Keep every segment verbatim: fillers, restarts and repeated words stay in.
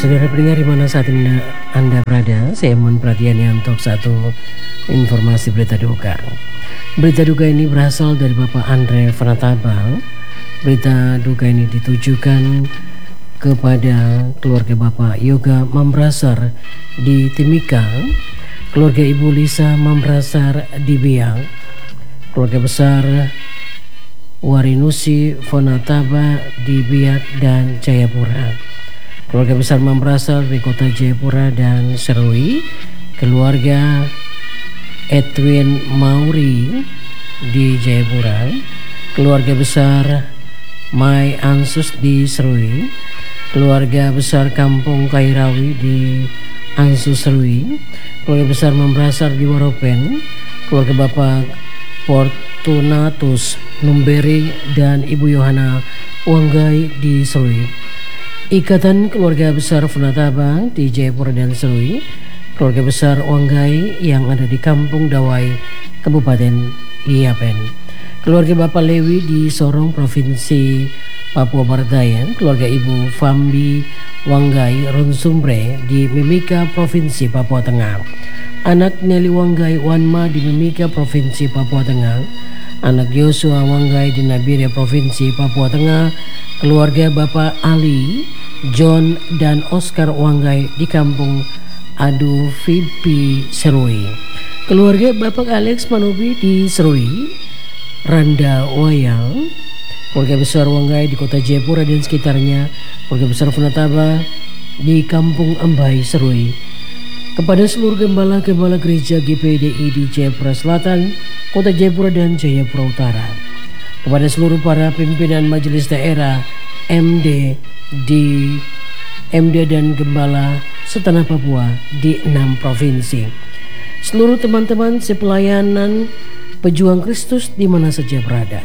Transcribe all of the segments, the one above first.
Saudara pendengar di mana saat ini Anda berada, saya mohon perhatiannya untuk satu informasi berita duka. Berita duka ini berasal dari Bapak Andre Fanatabang. Berita duka ini ditujukan kepada keluarga Bapak Yoga Mambrasar di Timika, keluarga Ibu Lisa Mambrasar di Biak, keluarga besar Warinusi Fonataba di Biak dan Jayapura, keluarga besar Mambrasar di kota Jayapura dan Serui, keluarga Edwin Mauri di Jayapura, keluarga besar Mai Ansus di Serui, keluarga besar Kampung Kairawi di Ansus Serui, keluarga besar Mambrasar di Waropen, keluarga Bapak Fortunatus Numberi dan Ibu Yohana Wanggai di Serui, Ikatan Keluarga Besar Funataba di Jayapura dan Serui, keluarga besar Wanggai yang ada di Kampung Dawai, Kabupaten Iapen, keluarga Bapak Lewi di Sorong, Provinsi Papua Barat Daya, keluarga Ibu Fambi Wanggai Ronsumbre di Mimika, Provinsi Papua Tengah, anak Nelly Wanggai Wanma di Mimika, Provinsi Papua Tengah, anak Yosua Wanggai di Nabire, Provinsi Papua Tengah, keluarga Bapak Ali, John dan Oscar Wanggai di Kampung Adu Vipi Serui, keluarga Bapak Alex Manubi di Serui, Randa Wayang, keluarga besar Wanggai di kota Jayapura dan sekitarnya, keluarga besar Funataba di Kampung Ambai Serui, kepada seluruh gembala-gembala gereja G P D I di Jayapura Selatan, kota Jayapura dan Jayapura Utara, kepada seluruh para pimpinan majelis daerah M D di M D dan gembala setanah Papua di enam provinsi, seluruh teman-teman sepelayanan pejuang Kristus di mana saja berada.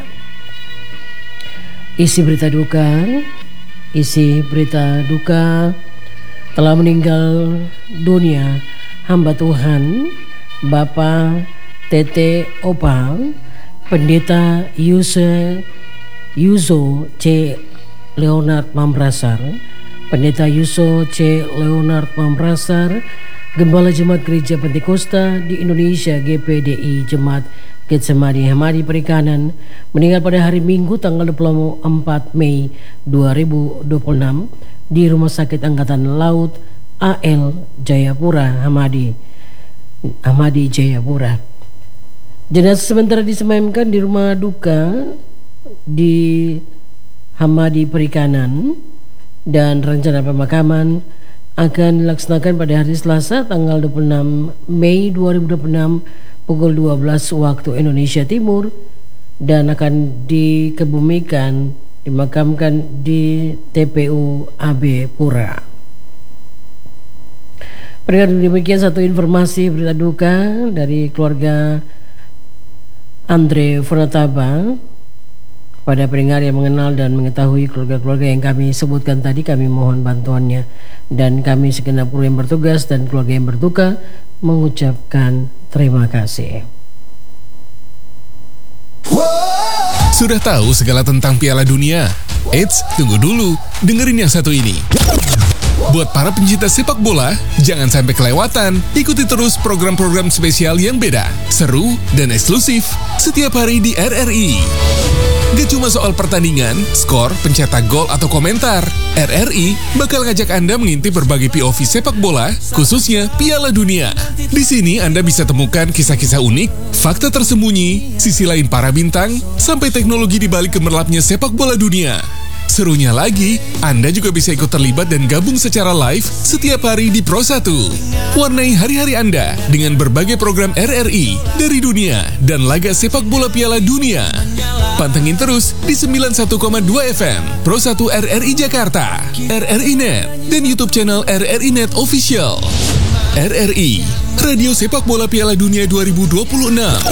Isi berita duka, isi berita duka telah meninggal dunia hamba Tuhan Bapak Tete Opang, Pendeta Yuse Yuzo C. Leonard Mambrasar, Pendeta Yuso C. Leonard Mambrasar, Gembala Jemaat Gereja Pentakosta di Indonesia G P D I Jemaat Getsemani Hamadi Perikanan, meninggal pada hari Minggu tanggal dua puluh empat Mei dua ribu dua puluh enam di Rumah Sakit Angkatan Laut A L Jayapura Hamadi Hamadi Jayapura. Jenazah sementara disemayamkan di rumah duka di Hamadi Perikanan dan rencana pemakaman akan dilaksanakan pada hari Selasa tanggal dua puluh enam Mei dua ribu dua puluh enam pukul dua belas waktu Indonesia Timur dan akan dikebumikan dimakamkan di T P U A B Pura. Pendengar, demikian satu informasi berita duka dari keluarga Andre Funataba. Pada pendengar yang mengenal dan mengetahui keluarga-keluarga yang kami sebutkan tadi, kami mohon bantuannya, dan kami segenap kru yang bertugas dan keluarga yang berduka mengucapkan terima kasih. Sudah tahu segala tentang Piala Dunia? Eits, tunggu dulu, dengerin yang satu ini. Buat para pencinta sepak bola, jangan sampai kelewatan. Ikuti terus program-program spesial yang beda, seru, dan eksklusif setiap hari di R R I. Gak cuma soal pertandingan, skor, pencetak gol, atau komentar. R R I bakal ngajak Anda mengintip berbagai P O V sepak bola, khususnya Piala Dunia. Di sini Anda bisa temukan kisah-kisah unik, fakta tersembunyi, sisi lain para bintang, sampai teknologi di balik gemerlapnya sepak bola dunia. Serunya lagi, Anda juga bisa ikut terlibat dan gabung secara live setiap hari di Pro satu. Warnai hari-hari Anda dengan berbagai program R R I dari dunia dan laga sepak bola Piala Dunia. Pantengin terus di sembilan puluh satu koma dua F M Pro satu R R I Jakarta, R R I Net, dan YouTube channel R R I Net Official. R R I, Radio Sepak Bola Piala Dunia dua ribu dua puluh enam.